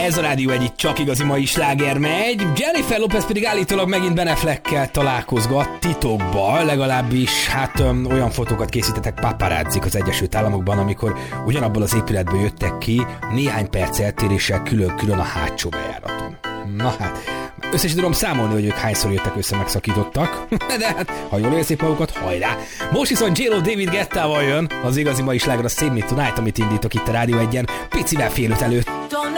Ez a Rádió egy itt csak igazi mai sláger megy. Jennifer Lopez pedig állítólag megint Ben Affleckkel találkozgat titokban, legalábbis olyan fotókat készítettek paparazzik az Egyesült Államokban, amikor ugyanabból az épületből jöttek ki néhány perc eltéréssel külön-külön a hátsó bejáraton. Na hát, össze is tudom számolni, hogy ők hányszor jöttek össze megszakítottak, de hát, ha jól érzik magukat, hajrá! Most viszont J.Lo David Guettával jön az igazi mai sláger, a Save Me Tonight, amit indítok itt a Rádió 1-en, picivel fél 5 előtt.